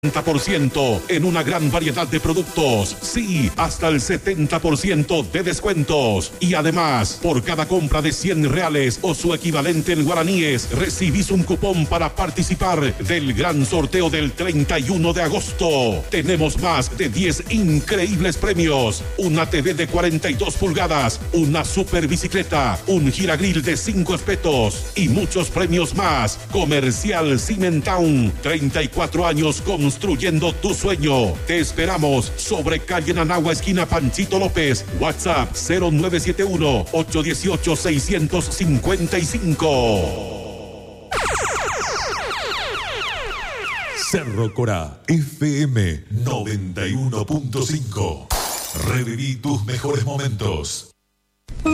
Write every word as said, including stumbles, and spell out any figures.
setenta por ciento en una gran variedad de productos. Sí, hasta el setenta por ciento de descuentos. Y además, por cada compra de cien reales o su equivalente en guaraníes, recibís un cupón para participar del gran sorteo del treinta y uno de agosto. Tenemos más de diez increíbles premios. Una T V de cuarenta y dos pulgadas, una super bicicleta, un giragril de cinco espetos y muchos premios más. Comercial Cimentown, treinta y cuatro años con construyendo tu sueño. Te esperamos sobre calle Nanagua, esquina Panchito López. WhatsApp cero nueve siete uno, ocho uno ocho, seis cinco cinco. Cerro Corá, F M noventa y uno punto cinco. Reviví tus mejores momentos.